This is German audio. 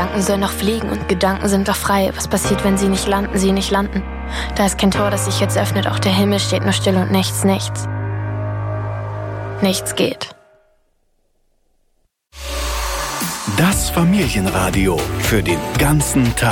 Gedanken sollen doch fliegen und Gedanken sind doch frei. Was passiert, wenn sie nicht landen, sie nicht landen? Da ist kein Tor, das sich jetzt öffnet, auch der Himmel steht nur still und nichts, nichts. Nichts geht. Das Familienradio für den ganzen Tag.